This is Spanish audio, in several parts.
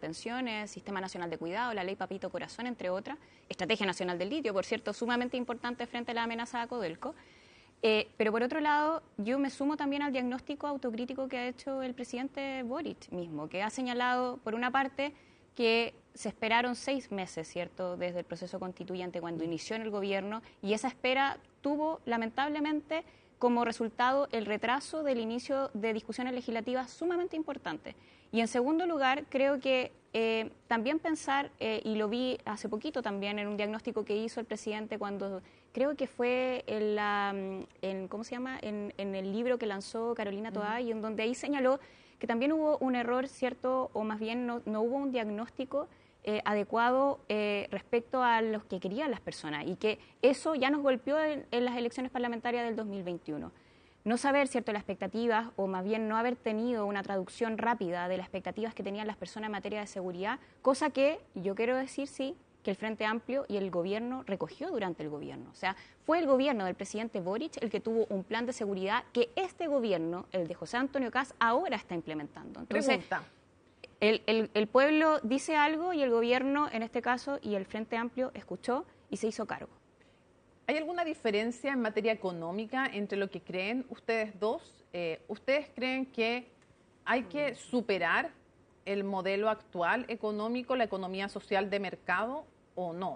pensiones, Sistema Nacional de Cuidado, la Ley Papito Corazón, entre otras, Estrategia Nacional del Litio, por cierto, sumamente importante frente a la amenaza de Codelco. Pero por otro lado, yo me sumo también al diagnóstico autocrítico que ha hecho el presidente Boric mismo, que ha señalado, por una parte, que se esperaron 6 meses, ¿cierto?, desde el proceso constituyente cuando inició en el gobierno, y esa espera tuvo, lamentablemente, como resultado el retraso del inicio de discusiones legislativas sumamente importantes. Y en segundo lugar, creo que también pensar, y lo vi hace poquito también en un diagnóstico que hizo el presidente cuando, creo que fue ¿cómo se llama?, en el libro que lanzó Carolina Toá, y en donde ahí señaló que también hubo un error, ¿cierto?, o más bien no hubo un diagnóstico adecuado respecto a los que querían las personas, y que eso ya nos golpeó en las elecciones parlamentarias del 2021. No saber, ¿cierto?, las expectativas, o más bien no haber tenido una traducción rápida de las expectativas que tenían las personas en materia de seguridad, cosa que yo quiero decir, sí, que el Frente Amplio y el gobierno recogió durante el gobierno. O sea, fue el gobierno del presidente Boric el que tuvo un plan de seguridad que este gobierno, el de José Antonio Kast, ahora está implementando. Entonces, el pueblo dice algo y el gobierno, en este caso, y el Frente Amplio escuchó y se hizo cargo. ¿Hay alguna diferencia en materia económica entre lo que creen ustedes dos? ¿Ustedes creen que hay que superar el modelo actual económico, la economía social de mercado, o no?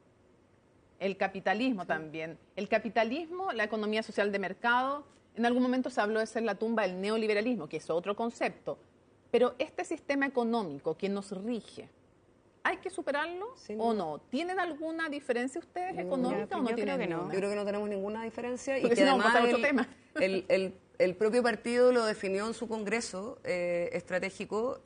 El capitalismo también. El capitalismo, la economía social de mercado, en algún momento se habló de ser la tumba del neoliberalismo, que es otro concepto. Pero este sistema económico que nos rige, ¿hay que superarlo o no? ¿Tienen alguna diferencia ustedes económica o no tienen ninguna? Yo creo que no tenemos ninguna diferencia. Porque y que además el propio partido lo definió en su congreso estratégico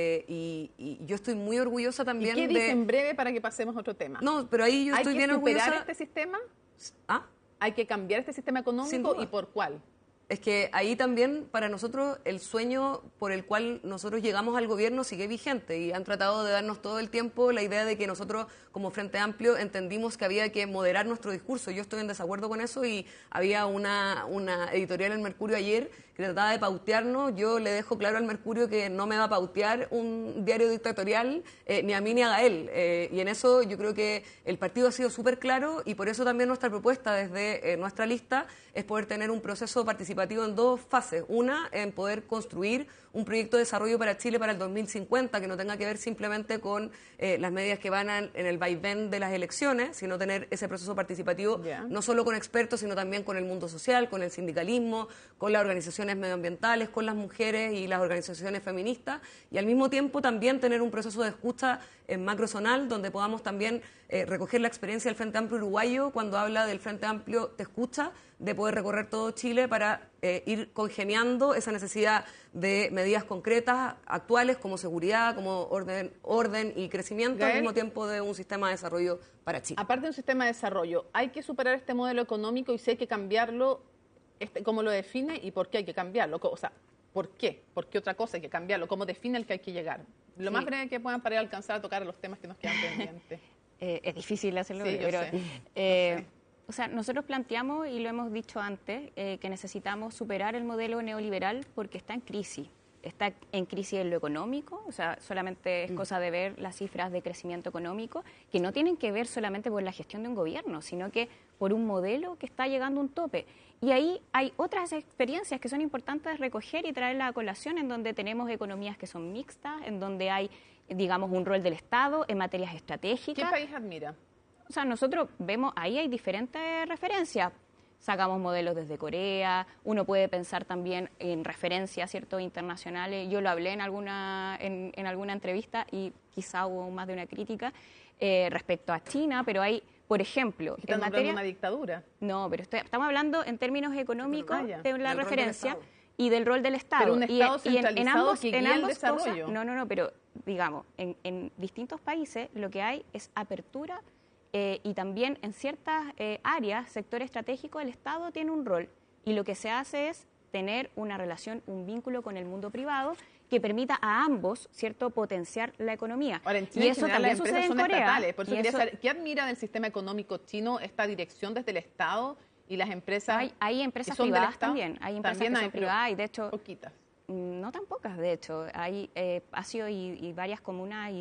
y yo estoy muy orgullosa también ¿Y qué dice en breve para que pasemos a otro tema? No, pero ahí yo estoy bien orgullosa. ¿Hay que superar este sistema? ¿Ah? ¿Hay que cambiar este sistema económico y por cuál? Es que ahí también para nosotros el sueño por el cual nosotros llegamos al gobierno sigue vigente y han tratado de darnos todo el tiempo la idea de que nosotros como Frente Amplio entendimos que había que moderar nuestro discurso. Yo estoy en desacuerdo con eso y había una editorial en Mercurio ayer que trataba de pautearnos. Yo le dejo claro al Mercurio que no me va a pautear un diario dictatorial, ni a mí ni a Gael. Y en eso yo creo que el partido ha sido súper claro y por eso también nuestra propuesta desde nuestra lista es poder tener un proceso participativo en 2 fases. Una, en poder construir un proyecto de desarrollo para Chile para el 2050 que no tenga que ver simplemente con las medidas que van en el vaivén de las elecciones, sino tener ese proceso participativo no solo con expertos, sino también con el mundo social, con el sindicalismo, con las organizaciones medioambientales, con las mujeres y las organizaciones feministas, y al mismo tiempo también tener un proceso de escucha macrozonal donde podamos también recoger la experiencia del Frente Amplio uruguayo cuando habla del Frente Amplio Te Escucha, de poder recorrer todo Chile para ir congeniando esa necesidad de medidas concretas, actuales, como seguridad, como orden y crecimiento, Gael, al mismo tiempo de un sistema de desarrollo para Chile. Aparte de un sistema de desarrollo, hay que superar este modelo económico y si hay que cambiarlo, ¿cómo lo define y por qué hay que cambiarlo? O sea, ¿por qué? ¿Por qué otra cosa hay que cambiarlo? ¿Cómo define el que hay que llegar? Lo más breve que puedan para alcanzar a tocar los temas que nos quedan pendientes. Es difícil hacerlo, sí, pero... sé. O sea, nosotros planteamos, y lo hemos dicho antes, que necesitamos superar el modelo neoliberal porque está en crisis. Está en crisis en lo económico, o sea, solamente es cosa de ver las cifras de crecimiento económico, que no tienen que ver solamente por la gestión de un gobierno, sino que por un modelo que está llegando a un tope. Y ahí hay otras experiencias que son importantes recoger y traerlas a colación, en donde tenemos economías que son mixtas, en donde hay, digamos, un rol del Estado en materias estratégicas. ¿Qué país admira? O sea, nosotros vemos, ahí hay diferentes referencias. Sacamos modelos desde Corea, uno puede pensar también en referencias, ¿cierto?, internacionales. Yo lo hablé en alguna entrevista y quizá hubo más de una crítica respecto a China, pero hay, por ejemplo... ¿Están hablando de una dictadura? No, pero estamos hablando en términos económicos de la referencia y del rol del Estado. Pero un Estado centralizado que guía el desarrollo. No, pero digamos, en distintos países lo que hay es apertura y también en ciertas áreas, sector estratégico, el Estado tiene un rol y lo que se hace es tener una relación, un vínculo con el mundo privado que permita a ambos, ¿cierto?, potenciar la economía. Ahora, en Chile y eso también sucede en Corea. Estatales. Por eso quería saber, ¿qué admira del sistema económico chino esta dirección desde el Estado y las empresas? Hay empresas privadas también, hay empresas también que son privadas y de hecho... Poquitas. No tan pocas, de hecho. Hay ASIO y varias comunas